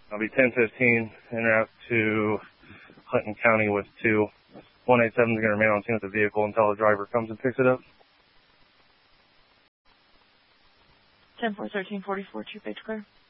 I'll be 1015 en route to Clinton County with 2. 187 is going to remain on scene with the vehicle until the driver comes and picks it up. 10-4, 1344, 2 page clear.